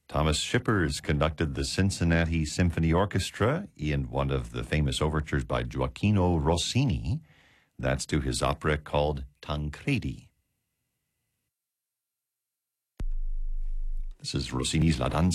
Thomas Shippers conducted the Cincinnati Symphony Orchestra in one of the famous overtures by Gioacchino Rossini. That's to his opera called Tancredi. This is Rossini's La Danza